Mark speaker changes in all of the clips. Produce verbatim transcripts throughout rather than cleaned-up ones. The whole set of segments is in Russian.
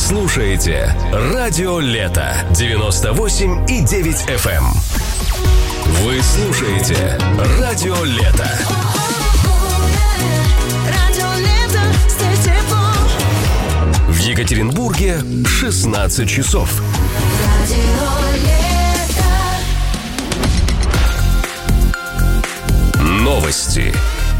Speaker 1: слушаете «Радио Лето» девяносто восемь и девять эф эм. Вы слушаете «Радио Лето». В Екатеринбурге шестнадцать часов. Новости.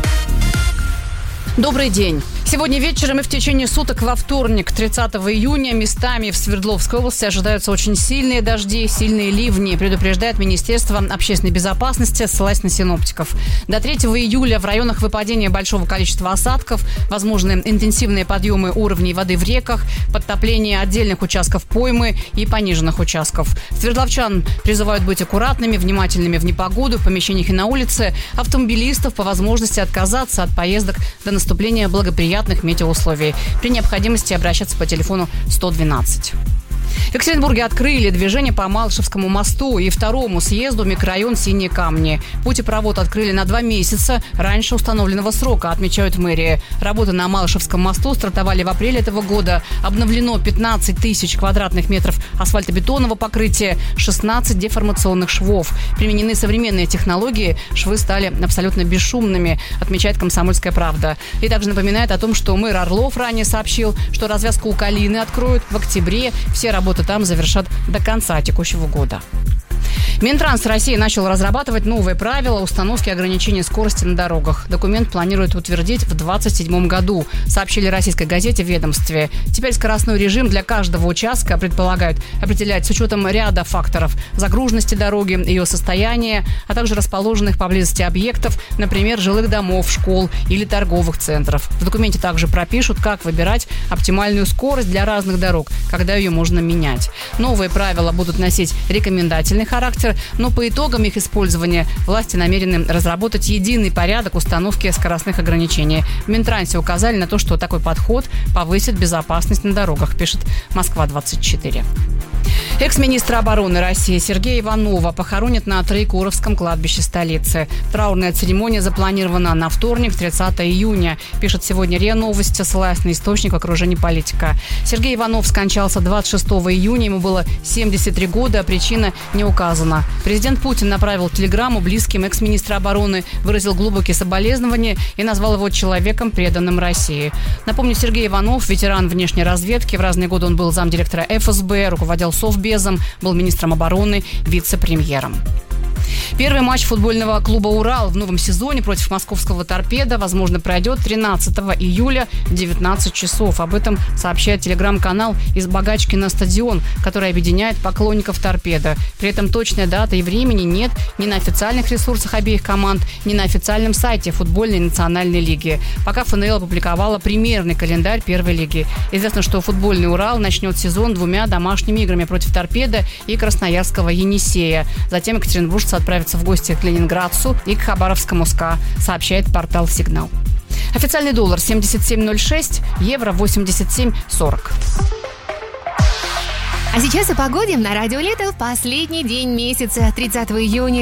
Speaker 2: Добрый день. Сегодня вечером и в течение суток во вторник, тридцатого июня, местами в Свердловской области ожидаются очень сильные дожди, сильные ливни, предупреждает Министерство общественной безопасности, ссылаясь на синоптиков. До третьего июля в районах выпадения большого количества осадков, возможны интенсивные подъемы уровней воды в реках, подтопление отдельных участков поймы и пониженных участков. Свердловчан призывают быть аккуратными, внимательными в непогоду, в помещениях и на улице. Автомобилистов по возможности отказаться от поездок до наступления благоприятных метеоусловий. При необходимости обращаться по телефону сто двенадцать. В Екатеринбурге открыли движение по Малышевскому мосту и второму съезду микрорайон Синие Камни. Путепровод открыли на два месяца раньше установленного срока, отмечают в мэрии. Работы на Малышевском мосту стартовали в апреле этого года. Обновлено пятнадцать тысяч квадратных метров асфальтобетонного покрытия, шестнадцать деформационных швов. Применены современные технологии, швы стали абсолютно бесшумными, отмечает «Комсомольская правда». И также напоминает о том, что мэр Орлов ранее сообщил, что развязку у Калины откроют в октябре. Все работы там завершат до конца текущего года. Минтранс России начал разрабатывать новые правила установки ограничений скорости на дорогах. Документ планируют утвердить в двадцать седьмом году, сообщили российской газете в ведомстве. Теперь скоростной режим для каждого участка предполагают определять с учетом ряда факторов: загруженности дороги, ее состояния, а также расположенных поблизости объектов, например, жилых домов, школ или торговых центров. В документе также пропишут, как выбирать оптимальную скорость для разных дорог, когда ее можно менять. Новые правила будут носить рекомендательный характер, но по итогам их использования власти намерены разработать единый порядок установки скоростных ограничений. В Минтрансе указали на то, что такой подход повысит безопасность на дорогах, пишет Москва двадцать четыре. Экс-министра обороны России Сергея Иванова похоронят на Троекуровском кладбище столицы. Траурная церемония запланирована на вторник, тридцатого июня, пишет сегодня РИА Новости, ссылаясь на источник окружения политика. Сергей Иванов скончался двадцать шестого июня, ему было семьдесят три года, а причина не указана. Президент Путин направил телеграмму близким экс-министра обороны, выразил глубокие соболезнования и назвал его человеком, преданным России. Напомню, Сергей Иванов – ветеран внешней разведки. В разные годы он был замдиректора эф эс бэ, руководил Совбезом, был министром обороны, вице-премьером. Первый матч футбольного клуба «Урал» в новом сезоне против московского «Торпедо», возможно, пройдет тринадцатого июля в девятнадцать часов. Об этом сообщает телеграм-канал из Богачкина стадион, который объединяет поклонников «Торпедо». При этом точной даты и времени нет ни на официальных ресурсах обеих команд, ни на официальном сайте футбольной национальной лиги. Пока эф эн эл опубликовала примерный календарь первой лиги. Известно, что футбольный «Урал» начнет сезон двумя домашними играми против «Торпедо» и красноярского «Енисея». Затем екатеринбуржцы отправятся в гости к ленинградцу и к хабаровскому СКА, сообщает портал «Сигнал». Официальный доллар семьдесят семь ноль шесть, евро восемьдесят семь сорок.
Speaker 3: А сейчас о погоде на Радио Лето в последний день месяца, тридцатого июня.